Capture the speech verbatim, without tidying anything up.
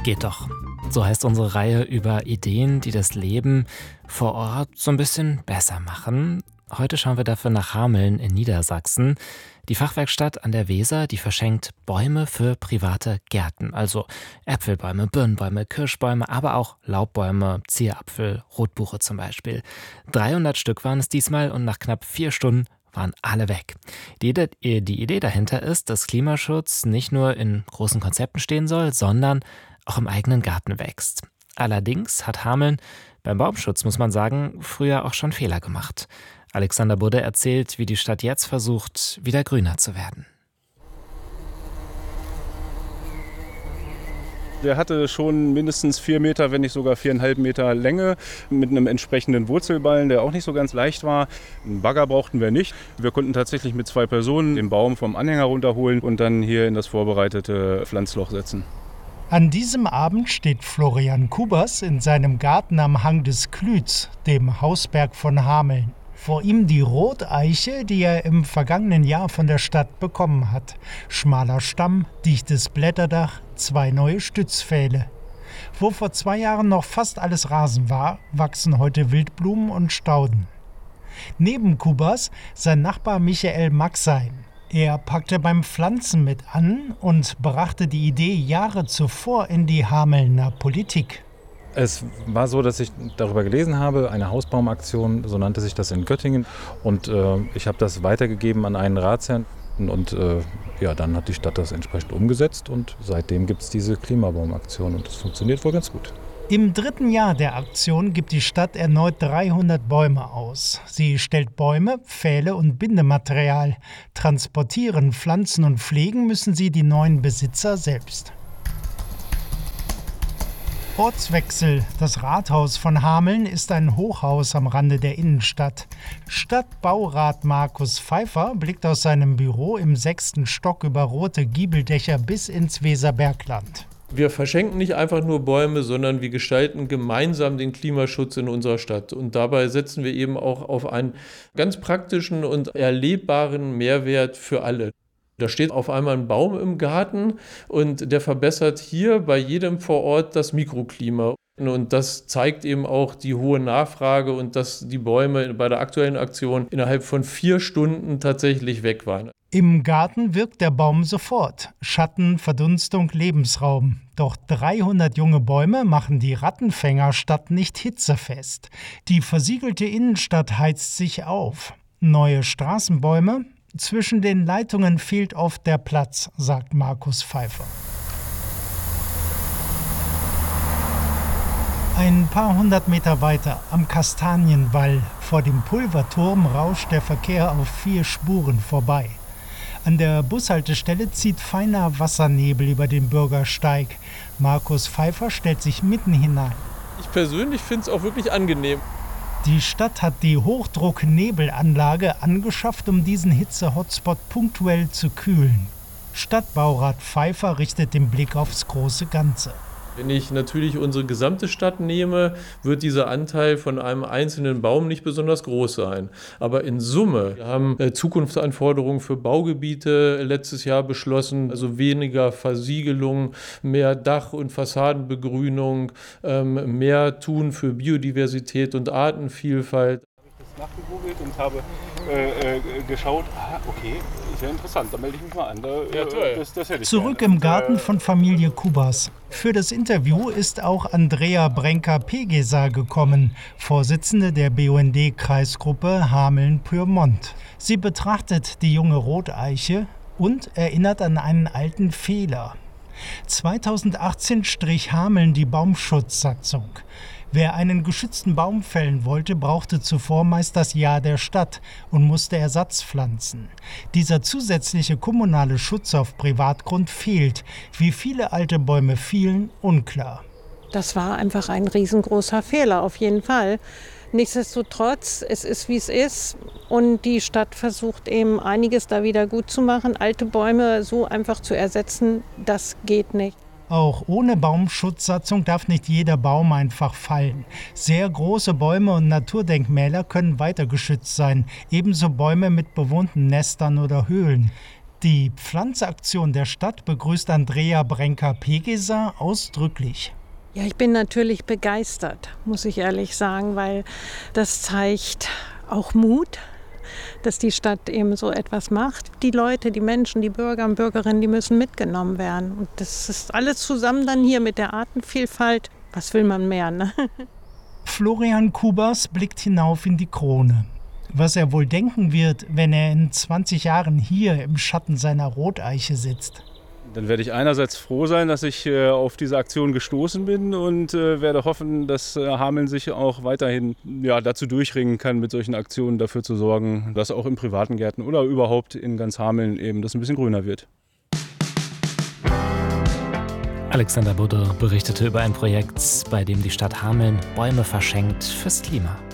Geht doch. So heißt unsere Reihe über Ideen, die das Leben vor Ort so ein bisschen besser machen. Heute schauen wir dafür nach Hameln in Niedersachsen. Die Fachwerkstatt an der Weser, die verschenkt Bäume für private Gärten. Also Äpfelbäume, Birnbäume, Kirschbäume, aber auch Laubbäume, Zierapfel, Rotbuche zum Beispiel. dreihundert Stück waren es diesmal und nach knapp vier Stunden waren alle weg. Die Idee, die Idee dahinter ist, dass Klimaschutz nicht nur in großen Konzepten stehen soll, sondern auch im eigenen Garten wächst. Allerdings hat Hameln beim Baumschutz, muss man sagen, früher auch schon Fehler gemacht. Alexander Budde erzählt, wie die Stadt jetzt versucht, wieder grüner zu werden. Der hatte schon mindestens vier Meter, wenn nicht sogar viereinhalb Meter Länge mit einem entsprechenden Wurzelballen, der auch nicht so ganz leicht war. Einen Bagger brauchten wir nicht. Wir konnten tatsächlich mit zwei Personen den Baum vom Anhänger runterholen und dann hier in das vorbereitete Pflanzloch setzen. An diesem Abend steht Florian Kubas in seinem Garten am Hang des Klütz, dem Hausberg von Hameln. Vor ihm die Roteiche, die er im vergangenen Jahr von der Stadt bekommen hat. Schmaler Stamm, dichtes Blätterdach, zwei neue Stützpfähle. Wo vor zwei Jahren noch fast alles Rasen war, wachsen heute Wildblumen und Stauden. Neben Kubas sein Nachbar Michael Maxein. Er packte beim Pflanzen mit an und brachte die Idee Jahre zuvor in die Hamelner Politik. Es war so, dass ich darüber gelesen habe, eine Hausbaumaktion, so nannte sich das in Göttingen. Und äh, ich habe das weitergegeben an einen Ratsherrn. Und äh, ja, dann hat die Stadt das entsprechend umgesetzt. Und seitdem gibt es diese Klimabaumaktion. Und das funktioniert wohl ganz gut. Im dritten Jahr der Aktion gibt die Stadt erneut dreihundert Bäume aus. Sie stellt Bäume, Pfähle und Bindematerial. Transportieren, pflanzen und pflegen müssen sie die neuen Besitzer selbst. Ortswechsel. Das Rathaus von Hameln ist ein Hochhaus am Rande der Innenstadt. Stadtbaurat Markus Pfeiffer blickt aus seinem Büro im sechsten Stock über rote Giebeldächer bis ins Weserbergland. Wir verschenken nicht einfach nur Bäume, sondern wir gestalten gemeinsam den Klimaschutz in unserer Stadt. Und dabei setzen wir eben auch auf einen ganz praktischen und erlebbaren Mehrwert für alle. Da steht auf einmal ein Baum im Garten und der verbessert hier bei jedem vor Ort das Mikroklima. Und das zeigt eben auch die hohe Nachfrage und dass die Bäume bei der aktuellen Aktion innerhalb von vier Stunden tatsächlich weg waren. Im Garten wirkt der Baum sofort. Schatten, Verdunstung, Lebensraum. Doch dreihundert junge Bäume machen die Rattenfängerstadt nicht hitzefest. Die versiegelte Innenstadt heizt sich auf. Neue Straßenbäume? Zwischen den Leitungen fehlt oft der Platz, sagt Markus Pfeiffer. Ein paar hundert Meter weiter, am Kastanienwall, vor dem Pulverturm, rauscht der Verkehr auf vier Spuren vorbei. An der Bushaltestelle zieht feiner Wassernebel über den Bürgersteig. Markus Pfeiffer stellt sich mitten hinein. Ich persönlich finde es auch wirklich angenehm. Die Stadt hat die Hochdrucknebelanlage angeschafft, um diesen Hitze-Hotspot punktuell zu kühlen. Stadtbaurat Pfeiffer richtet den Blick aufs große Ganze. Wenn ich natürlich unsere gesamte Stadt nehme, wird dieser Anteil von einem einzelnen Baum nicht besonders groß sein. Aber in Summe, wir haben Zukunftsanforderungen für Baugebiete letztes Jahr beschlossen, also weniger Versiegelung, mehr Dach- und Fassadenbegrünung, mehr tun für Biodiversität und Artenvielfalt. Ich habe nachgegoogelt und habe äh, äh, geschaut, ah, okay, sehr interessant, da melde ich mich mal an. Da, ja, toll. Das, das hätte ich Zurück gerne. Im Garten von Familie Kubas. Für das Interview ist auch Andrea Brenker-Pegeser gekommen, Vorsitzende der B U N D-Kreisgruppe Hameln-Pyrmont. Sie betrachtet die junge Roteiche und erinnert an einen alten Fehler. zweitausendachtzehn strich Hameln die Baumschutzsatzung. Wer einen geschützten Baum fällen wollte, brauchte zuvor meist das Ja der Stadt und musste Ersatz pflanzen. Dieser zusätzliche kommunale Schutz auf Privatgrund fehlt. Wie viele alte Bäume fielen, unklar. Das war einfach ein riesengroßer Fehler, auf jeden Fall. Nichtsdestotrotz, es ist wie es ist und die Stadt versucht eben einiges da wieder gut zu machen. Alte Bäume so einfach zu ersetzen, das geht nicht. Auch ohne Baumschutzsatzung darf nicht jeder Baum einfach fallen. Sehr große Bäume und Naturdenkmäler können weiter geschützt sein, ebenso Bäume mit bewohnten Nestern oder Höhlen. Die Pflanzaktion der Stadt begrüßt Andrea Brenker-Pegeser ausdrücklich. Ja, ich bin natürlich begeistert, muss ich ehrlich sagen, weil das zeigt auch Mut, dass die Stadt eben so etwas macht. Die Leute, die Menschen, die Bürger und Bürgerinnen, die müssen mitgenommen werden. Und das ist alles zusammen dann hier mit der Artenvielfalt. Was will man mehr, ne? Florian Kubas blickt hinauf in die Krone. Was er wohl denken wird, wenn er in zwanzig Jahren hier im Schatten seiner Roteiche sitzt. Dann werde ich einerseits froh sein, dass ich äh, auf diese Aktion gestoßen bin und äh, werde hoffen, dass äh, Hameln sich auch weiterhin ja, dazu durchringen kann, mit solchen Aktionen dafür zu sorgen, dass auch in privaten Gärten oder überhaupt in ganz Hameln eben das ein bisschen grüner wird. Alexander Budde berichtete über ein Projekt, bei dem die Stadt Hameln Bäume verschenkt fürs Klima.